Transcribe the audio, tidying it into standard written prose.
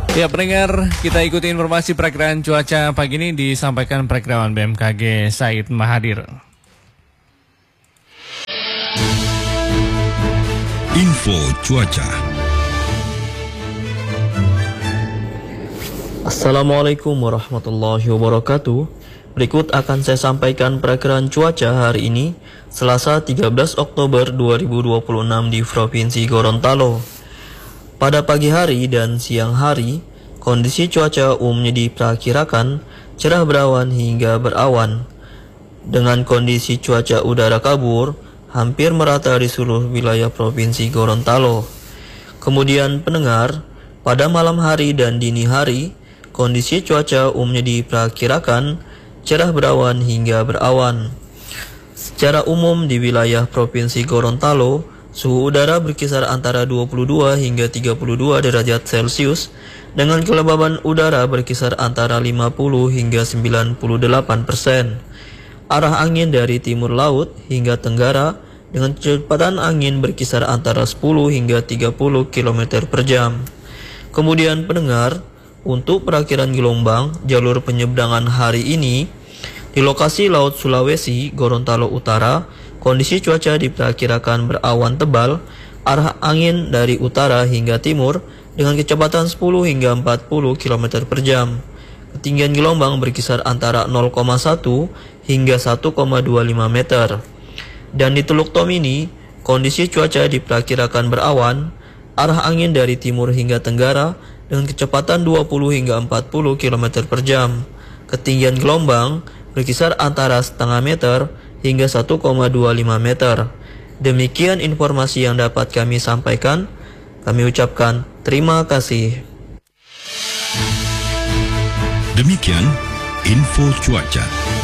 Ya pendengar, kita ikuti informasi perakiraan cuaca pagi ini disampaikan perakirawan BMKG Said Mahadir. Info cuaca. Assalamualaikum warahmatullahi wabarakatuh. Berikut akan saya sampaikan perakiraan cuaca hari ini, Selasa 13 Oktober 2026 di Provinsi Gorontalo. Pada pagi hari dan siang hari, kondisi cuaca umumnya diperkirakan cerah berawan hingga berawan, dengan kondisi cuaca udara kabur hampir merata di seluruh wilayah Provinsi Gorontalo. Kemudian pendengar, pada malam hari dan dini hari, kondisi cuaca umumnya diperkirakan cerah berawan hingga berawan. Secara umum di wilayah Provinsi Gorontalo, suhu udara berkisar antara 22 hingga 32 derajat Celcius, dengan kelembaban udara berkisar antara 50 hingga 98%. Arah angin dari timur laut hingga tenggara dengan kecepatan angin berkisar antara 10 hingga 30 km per jam. Kemudian pendengar, untuk perakiraan gelombang jalur penyeberangan hari ini, di lokasi Laut Sulawesi, Gorontalo Utara, kondisi cuaca diperkirakan berawan tebal, arah angin dari utara hingga timur dengan kecepatan 10 hingga 40 km per jam. Ketinggian gelombang berkisar antara 0,1 hingga 1,25 meter. Dan di Teluk Tomini, kondisi cuaca diperkirakan berawan, arah angin dari timur hingga tenggara dengan kecepatan 20 hingga 40 km per jam. Ketinggian gelombang berkisar antara setengah meter hingga 1,25 meter. Demikian informasi yang dapat kami sampaikan. Kami ucapkan terima kasih. Demikian info cuaca.